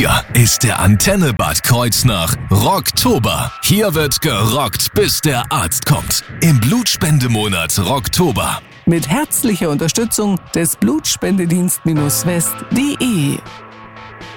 Hier ist der Antenne Bad Kreuznach Rocktober. Hier wird gerockt, bis der Arzt kommt. Im Blutspendemonat Rocktober. Mit herzlicher Unterstützung des Blutspendedienst-West.de.